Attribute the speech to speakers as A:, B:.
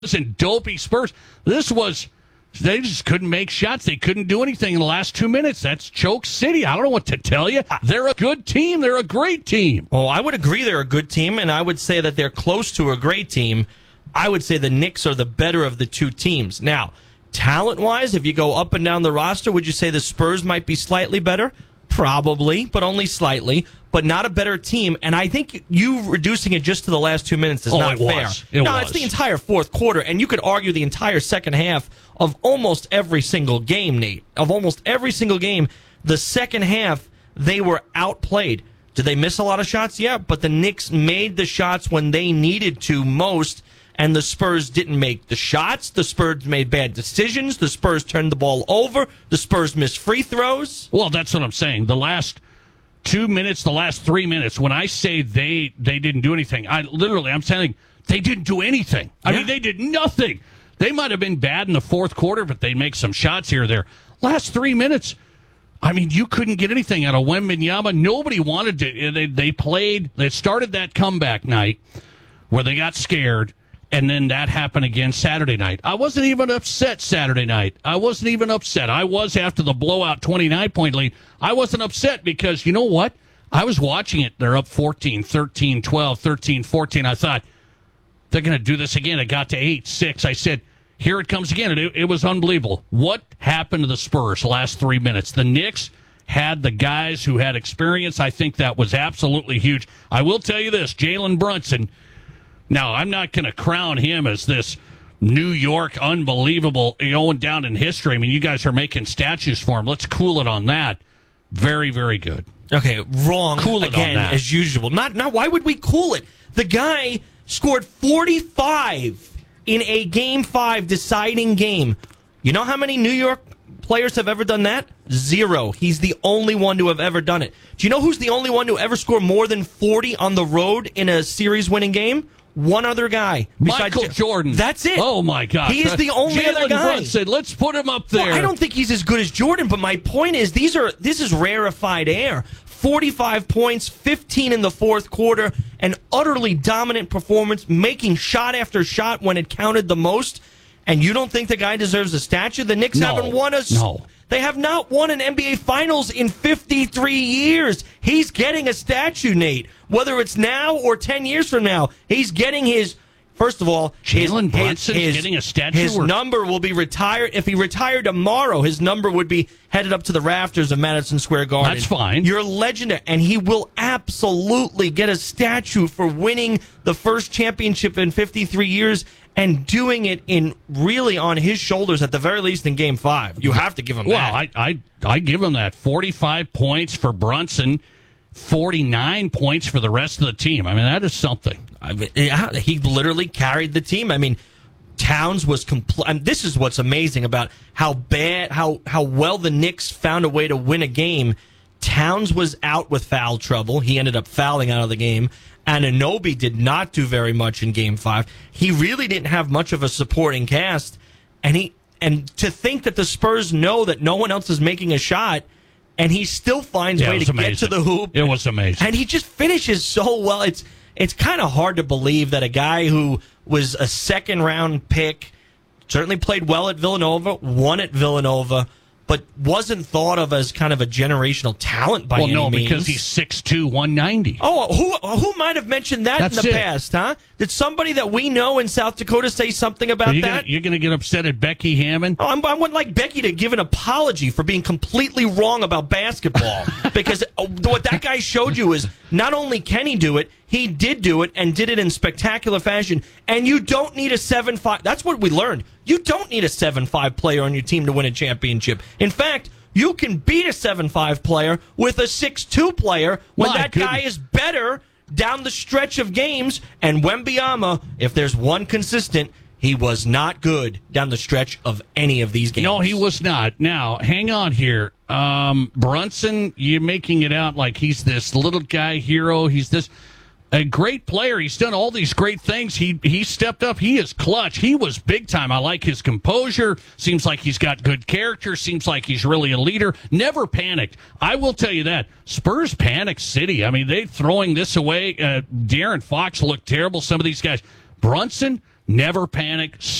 A: and dopey Spurs. They just couldn't make shots. They couldn't do anything in the last 2 minutes. That's choke city. I don't know what to tell you. They're a good team. They're a great team.
B: Well, I would agree they're a good team, and I would say that they're close to a great team. I would say the Knicks are the better of the two teams. Now, talent-wise, if you go up and down the roster, would you say the Spurs might be slightly better? Probably, but only slightly, but not a better team. And I think you reducing it just to the last 2 minutes is not fair. It's the entire fourth quarter, and you could argue the entire second half of almost every single game, Nate. Of almost every single game, the second half, they were outplayed. Did they miss a lot of shots? Yeah, but the Knicks made the shots when they needed to most, and the Spurs didn't make the shots. The Spurs made bad decisions. The Spurs turned the ball over. The Spurs missed free throws.
A: Well, that's what I'm saying. The last 2 minutes, the last 3 minutes, when I say they didn't do anything, I'm saying they didn't do anything. I mean, they did nothing. They might have been bad in the fourth quarter, but they make some shots here or there. Last 3 minutes, I mean, you couldn't get anything out of Wembanyama. Nobody wanted to. They played. They started that comeback night where they got scared. And then that happened again Saturday night. I wasn't even upset Saturday night. I wasn't even upset. I was after the blowout 29-point lead. I wasn't upset because, you know what? I was watching it. They're up 14, 13, 12, 13, 14. I thought, they're going to do this again. It got to 8, 6. I said, here it comes again. It was unbelievable. What happened to the Spurs last 3 minutes? The Knicks had the guys who had experience. I think that was absolutely huge. I will tell you this, Jalen Brunson. Now, I'm not going to crown him as this New York unbelievable going down in history. I mean, you guys are making statues for him. Let's cool it on that. Very, very good.
B: Okay, wrong
A: cool it
B: again,
A: on that.
B: as usual. Not why would we cool it? The guy scored 45 in a Game 5 deciding game. You know how many New York players have ever done that? 0. He's the only one to have ever done it. Do you know who's the only one to ever score more than 40 on the road in a series-winning game? One other guy.
A: Michael Jordan.
B: That's it.
A: Oh, my God.
B: He is the only other guy.
A: Brunson, let's put him up there.
B: Well, I don't think he's as good as Jordan, but my point is this is rarefied air. 45 points, 15 in the fourth quarter, an utterly dominant performance, making shot after shot when it counted the most. And you don't think the guy deserves a statue? The Knicks haven't won a...
A: No.
B: They have not won an NBA Finals in 53 years. He's getting a statue, Nate. Whether it's now or 10 years from now, he's getting his... First of all,
A: Jalen Brunson's getting a statue.
B: His number will be retired. If he retired tomorrow, his number would be headed up to the rafters of Madison Square Garden.
A: That's fine.
B: You're legendary, and he will absolutely get a statue for winning the first championship in 53 years and doing it in really on his shoulders, at the very least in Game 5. You have to give him that.
A: Well, I give him that. 45 points for Brunson, 49 points for the rest of the team. I mean, that is something.
B: He literally carried the team. I mean, Towns was this is what's amazing about how well the Knicks found a way to win a game. Towns was out with foul trouble. He ended up fouling out of the game. Anunoby did not do very much in Game 5. He really didn't have much of a supporting cast. And to think that the Spurs know that no one else is making a shot, and he still finds a way to get to the hoop.
A: It was amazing.
B: And he just finishes so well. It's kind of hard to believe that a guy who was a second-round pick, certainly played well at Villanova, won at Villanova, but wasn't thought of as kind of a generational talent by any means. Well, no,
A: because he's 6'2", 190.
B: Oh, who might have mentioned that in the past, huh? Did somebody that we know in South Dakota say something about that?
A: You're going to get upset at Becky Hammond?
B: Oh, I would like Becky to give an apology for being completely wrong about basketball. Because what that guy showed you is not only can he do it, he did do it and did it in spectacular fashion. And you don't need a 7'5". That's what we learned. You don't need a 7'5" player on your team to win a championship. In fact, you can beat a 7'5" player with a 6'2" player when guy is better down the stretch of games. And Wembanyama, if there's one consistent, he was not good down the stretch of any of these games.
A: No, he was not. Now, hang on here. Brunson, you're making it out like he's this little guy hero. He's this... a great player. He's done all these great things. He stepped up. He is clutch. He was big time. I like his composure. Seems like he's got good character. Seems like he's really a leader. Never panicked. I will tell you that. Spurs panic city. I mean, they throwing this away. De'Aaron Fox looked terrible. Some of these guys. Brunson, Never panic.